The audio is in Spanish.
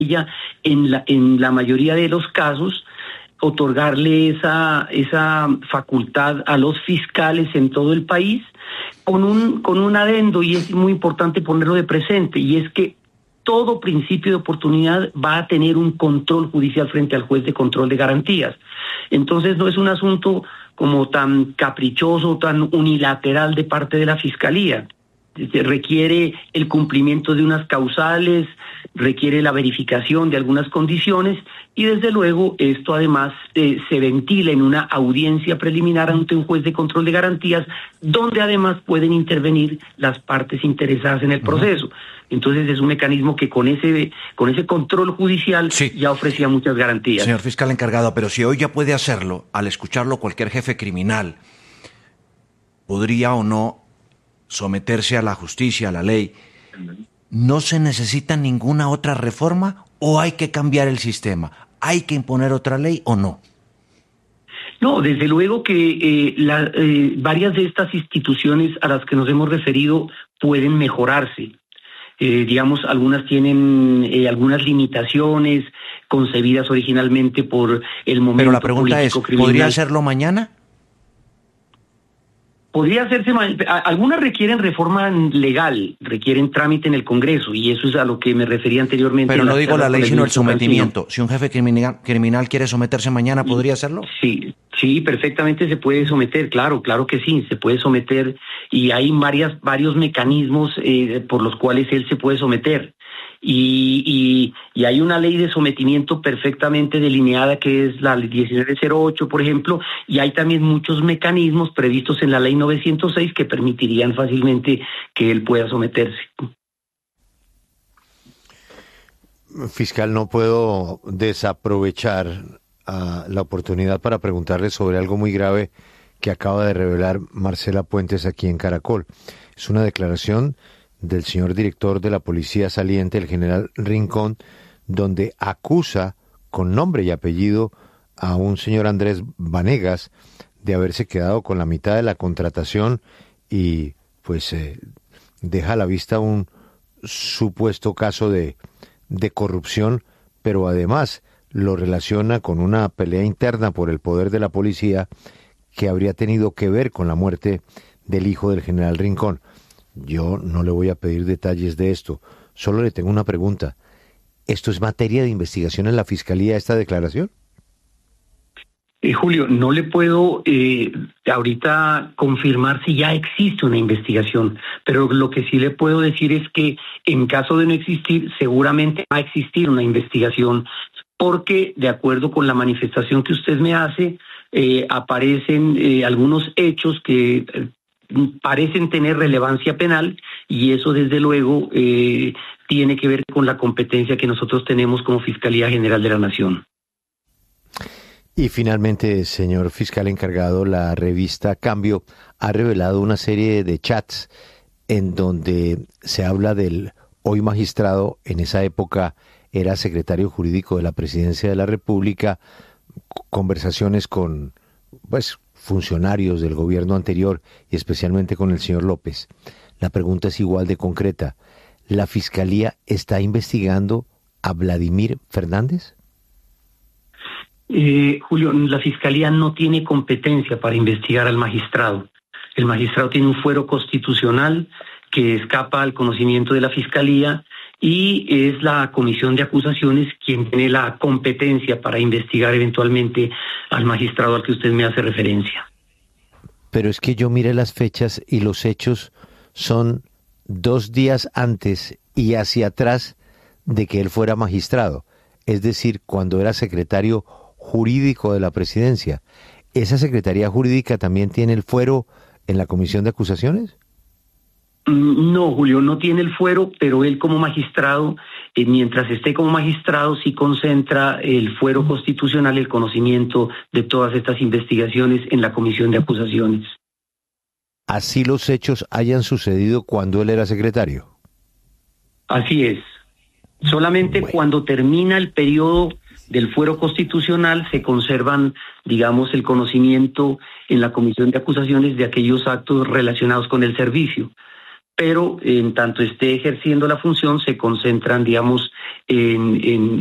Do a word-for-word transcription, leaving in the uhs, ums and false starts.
en la, en la mayoría de los casos, otorgarle esa, esa facultad a los fiscales en todo el país con un, con un adendo, y es muy importante ponerlo de presente, y es que todo principio de oportunidad va a tener un control judicial frente al juez de control de garantías. Entonces no es un asunto como tan caprichoso, tan unilateral de parte de la Fiscalía. Requiere el cumplimiento de unas causales, requiere la verificación de algunas condiciones, y desde luego esto además eh, se ventila en una audiencia preliminar ante un juez de control de garantías, donde además pueden intervenir las partes interesadas en el proceso. Uh-huh. Entonces es un mecanismo que con ese con ese control judicial sí. ya ofrecía muchas garantías. Señor fiscal encargado, pero si hoy ya puede hacerlo, al escucharlo cualquier jefe criminal, ¿podría o no someterse a la justicia, a la ley? ¿No se necesita ninguna otra reforma o hay que cambiar el sistema? ¿Hay que imponer otra ley o no? No, desde luego que eh, la, eh, varias de estas instituciones a las que nos hemos referido pueden mejorarse. Eh, digamos, algunas tienen eh, algunas limitaciones concebidas originalmente por el momento. Pero la pregunta es, criminal. ¿podría hacerlo mañana? Podría hacerse, algunas requieren reforma legal, requieren trámite en el Congreso, y eso es a lo que me refería anteriormente. Pero no digo la ley, sino el sometimiento. Si un jefe criminal, criminal quiere someterse mañana, ¿podría hacerlo? Sí, sí, perfectamente se puede someter, claro, claro que sí, se puede someter, y hay varias, varios mecanismos eh, por los cuales él se puede someter. Y, y, y hay una ley de sometimiento perfectamente delineada, que es la diecinueve cero ocho, por ejemplo, y hay también muchos mecanismos previstos en la ley novecientos seis que permitirían fácilmente que él pueda someterse. Fiscal, no puedo desaprovechar uh, la oportunidad para preguntarle sobre algo muy grave que acaba de revelar Marcela Puentes aquí en Caracol. Es una declaración del señor director de la policía saliente, el general Rincón, donde acusa con nombre y apellido a un señor Andrés Vanegas de haberse quedado con la mitad de la contratación y pues eh, deja a la vista un supuesto caso de, de corrupción, pero además lo relaciona con una pelea interna por el poder de la policía que habría tenido que ver con la muerte del hijo del general Rincón. Yo no le voy a pedir detalles de esto, solo le tengo una pregunta. ¿Esto es materia de investigación en la Fiscalía, esta declaración? Eh, Julio, no le puedo eh, ahorita confirmar si ya existe una investigación, pero lo que sí le puedo decir es que en caso de no existir, seguramente va a existir una investigación, porque de acuerdo con la manifestación que usted me hace, eh, aparecen eh, algunos hechos que Eh, parecen tener relevancia penal, y eso desde luego eh, tiene que ver con la competencia que nosotros tenemos como Fiscalía General de la Nación. Y finalmente, señor fiscal encargado, la revista Cambio ha revelado una serie de chats en donde se habla del hoy magistrado, en esa época era secretario jurídico de la Presidencia de la República, conversaciones con, pues, funcionarios del gobierno anterior y especialmente con el señor López. La pregunta es igual de concreta. ¿La Fiscalía está investigando a Vladimir Fernández? Eh, Julio, la Fiscalía no tiene competencia para investigar al magistrado. El magistrado tiene un fuero constitucional que escapa al conocimiento de la Fiscalía, y es la Comisión de Acusaciones quien tiene la competencia para investigar eventualmente al magistrado al que usted me hace referencia. Pero es que yo miré las fechas y los hechos son dos días antes y hacia atrás de que él fuera magistrado, es decir, cuando era secretario jurídico de la Presidencia. ¿Esa Secretaría Jurídica también tiene el fuero en la Comisión de Acusaciones? No, Julio, no tiene el fuero, pero él como magistrado, eh, mientras esté como magistrado, sí concentra el fuero constitucional, el conocimiento de todas estas investigaciones en la Comisión de Acusaciones. ¿Así los hechos hayan sucedido cuando él era secretario? Así es. Solamente bueno. Cuando termina el periodo del fuero constitucional se conservan, digamos, el conocimiento en la Comisión de Acusaciones de aquellos actos relacionados con el servicio. pero en tanto esté ejerciendo la función se concentran, digamos, en, en,